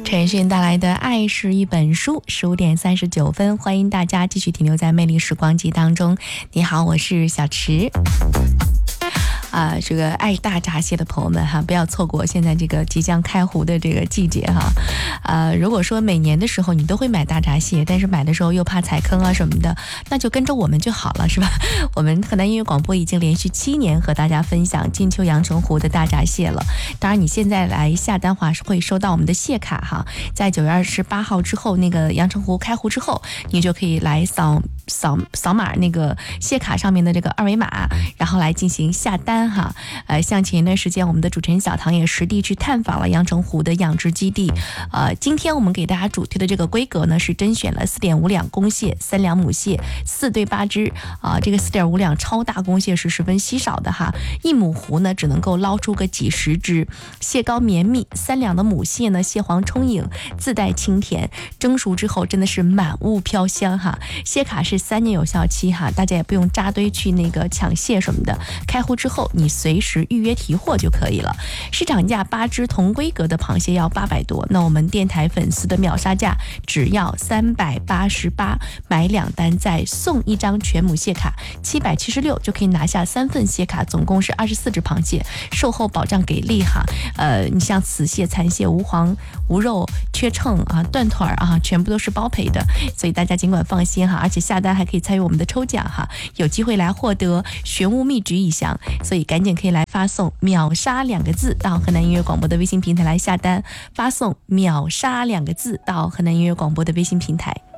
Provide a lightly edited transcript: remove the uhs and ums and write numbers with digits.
陈迅带来的《爱是一本书》，15点39分，欢迎大家继续停留在魅力时光机当中。你好，我是小池。这个爱大闸蟹的朋友们哈，不要错过现在这个即将开湖的这个季节哈。如果说每年的时候你都会买大闸蟹，但是买的时候又怕踩坑啊什么的，那就跟着我们就好了，是吧？我们河南音乐广播已经连续7年和大家分享金秋阳澄湖的大闸蟹了。当然，你现在来下单话是会收到我们的蟹卡哈，在9月28号之后，那个阳澄湖开湖之后，你就可以来扫码那个蟹卡上面的这个2维码，然后来进行下单哈。像前一段时间我们的主持人小唐也实地去探访了阳澄湖的养殖基地。今天我们给大家主推的这个规格呢，是甄选了4.5两公蟹、3两母蟹，4对8只。这个4.5两超大公蟹是十分稀少的哈，一母湖呢只能够捞出个几十只，蟹膏绵密，3两的母蟹呢蟹黄充盈，自带清甜，蒸熟之后真的是满屋飘香哈。蟹卡是3年有效期哈，大家也不用扎堆去那个抢蟹什么的，开湖之后你随时预约提货就可以了。市场价8只同规格的螃蟹要800多，那我们电台粉丝的秒杀价只要388，买2单再送1张全母蟹卡，776就可以拿下3份蟹卡，总共是24只螃蟹，售后保障给力哈。你像死蟹、残蟹、无黄、无肉、缺秤啊、断腿啊，全部都是包赔的，所以大家尽管放心哈，而且下单还可以参与我们的抽奖哈，有机会来获得玄武秘菊1箱，所以赶紧可以来发送秒杀2个字到河南音乐广播的微信平台来下单，发送秒杀2个字到河南音乐广播的微信平台。